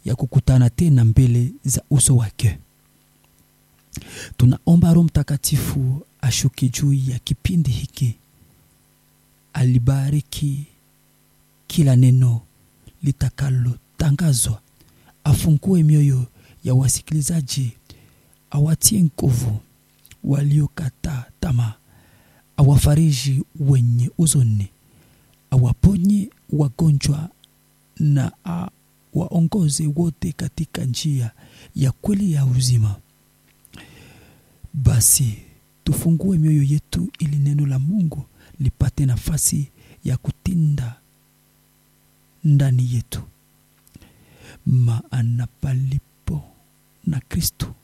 ya kukutana tena mbele za uso wake. Tunaomba Roho Mtakatifu ashuke juu ya kipindi hiki, alibariki kila neno litakalo tangazwa, afungue mioyo ya wasikilizaji, awatie nguvu waliokata tamaa, awafariji wenye huzuni, awaponye wagonjwa na waongoze wote katika njia ya kweli ya uzima. Basi tufungue mioyo yetu ili neno la Mungu lipate nafasi ya kutinda ndani yetu. Maana palipo na Kristo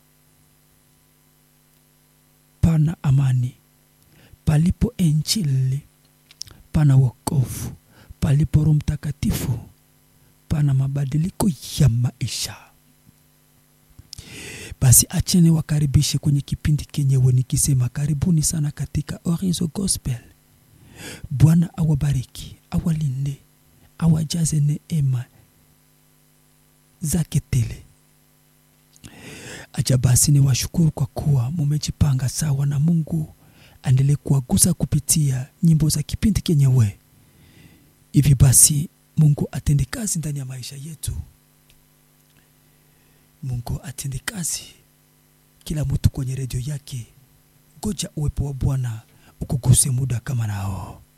pana amani, palipo Injili pana wokovu, palipo Roho Mtakatifu pana mabadiliko ya maisha. Basi acheni wakaribishe kwenye kipindi kenyewe nikisema karibuni sana katika Horizon Gospel. Bwana awabariki, awalinde, awajaze neema zake tele. Acha basi ni washukuru kwa kuwa mumejipanga sawa na Mungu aendelee kuwagusa kupitia nyimbo za kipindi kenyewe. Hivi basi Mungu atende kazi ndani ya maisha yetu. Mungu atende kazi. Kila mtu kwenye redio yake, ngoja uwepo wa Bwana ukuguse muda kama nao.